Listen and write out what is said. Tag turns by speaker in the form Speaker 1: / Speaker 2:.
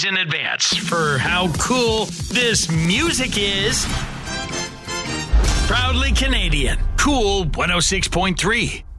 Speaker 1: apologize in advance for how cool this music is. Proudly Canadian. Cool 106.3.